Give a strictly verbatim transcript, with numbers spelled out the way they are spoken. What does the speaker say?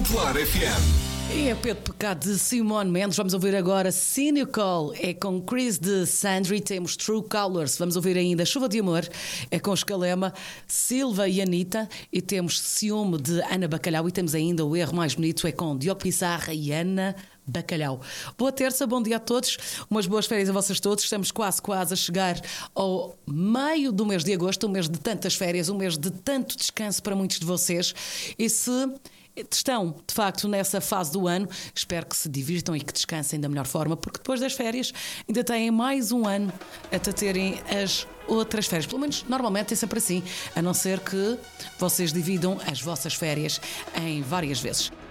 Popular F M. E é Pedro Pecado de Simone Mendes. Vamos ouvir agora Cynical, é com Chris de Sandri. Temos True Colors. Vamos ouvir ainda Chuva de Amor, é com Escalema, Silva e Anitta. E temos Ciúme de Ana Bacalhau. E temos ainda O Erro Mais Bonito, é com Diogo Pissarra e Ana Bacalhau. Boa terça, bom dia a todos. Umas boas férias a vocês todos. Estamos quase, quase a chegar ao meio do mês de agosto, um mês de tantas férias, um mês de tanto descanso para muitos de vocês. E se estão, de facto, nessa fase do ano, espero que se divirtam e que descansem da melhor forma, porque depois das férias ainda têm mais um ano até terem as outras férias. Pelo menos, normalmente é sempre assim, a não ser que vocês dividam as vossas férias em várias vezes.